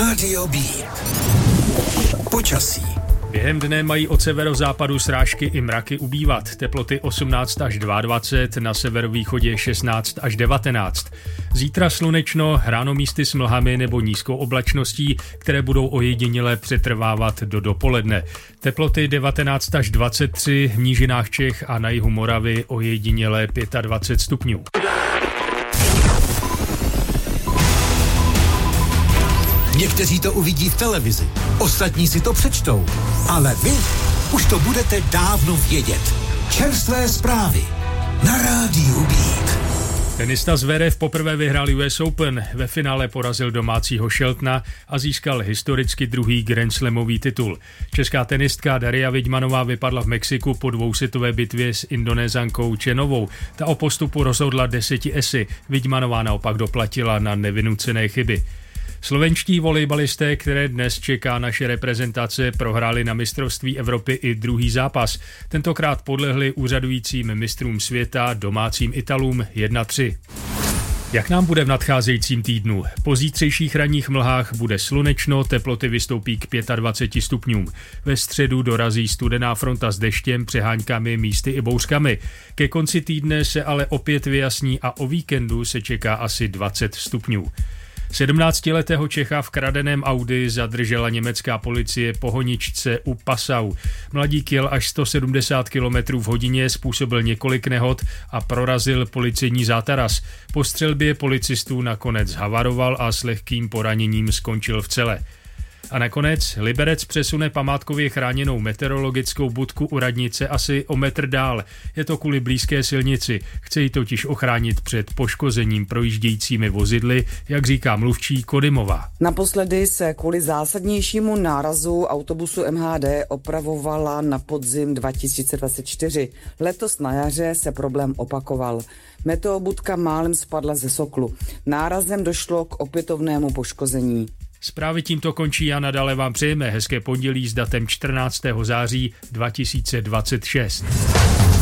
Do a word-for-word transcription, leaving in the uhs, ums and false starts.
Rádio B. Počasí. Během dne mají od severozápadu srážky i mraky ubývat. Teploty osmnáct až dvacet dva, na severovýchodě šestnáct až devatenáct. Zítra slunečno, ráno místy s mlhami nebo nízkou oblačností, které budou ojediněle přetrvávat do dopoledne. Teploty devatenáct až dvacet tři, v nížinách Čech a na jihu Moravy ojediněle dvacet pět stupňů. Někteří to uvidí v televizi, ostatní si to přečtou, ale vy už to budete dávno vědět. Čerstvé zprávy na Rádiu Beat. Tenista Zverev poprvé vyhrál U S Open, ve finále porazil domácího Sheltona a získal historicky druhý Grand Slamový titul. Česká tenistka Daria Vidmanová vypadla v Mexiku po dvousetové bitvě s Indonézankou Chenovou. Ta o postupu rozhodla deseti esy, Vidmanová naopak doplatila na nevynucené chyby. Slovenští volejbalisté, které dnes čeká naše reprezentace, prohráli na mistrovství Evropy i druhý zápas. Tentokrát podlehli úřadujícím mistrům světa, domácím Italům jedna tři. Jak nám bude v nadcházejícím týdnu? Po zítřejších ranních mlhách bude slunečno, teploty vystoupí k dvaceti pěti stupňům. Ve středu dorazí studená fronta s deštěm, přeháňkami, místy i bouřkami. Ke konci týdne se ale opět vyjasní a o víkendu se čeká asi dvacet stupňů. sedmnáctiletého Čecha v kradeném Audi zadržela německá policie po honičce u Passau. Mladík jel až sto sedmdesát kilometrů v hodině, způsobil několik nehod a prorazil policejní zátaras. Po střelbě policistů nakonec havaroval a s lehkým poraněním skončil v cele. A nakonec Liberec přesune památkově chráněnou meteorologickou budku u radnice asi o metr dál. Je to kvůli blízké silnici. Chce ji totiž ochránit před poškozením projíždějícími vozidly, jak říká mluvčí Kodymová. Naposledy se kvůli zásadnějšímu nárazu autobusu M H D opravovala na podzim dva tisíce dvacet čtyři. Letos na jaře se problém opakoval. Meteobudka málem spadla ze soklu. Nárazem došlo k opětovnému poškození. Zprávy tímto končí a nadále vám přejeme hezké pondělí s datem čtrnáctého září dva tisíce dvacet šest.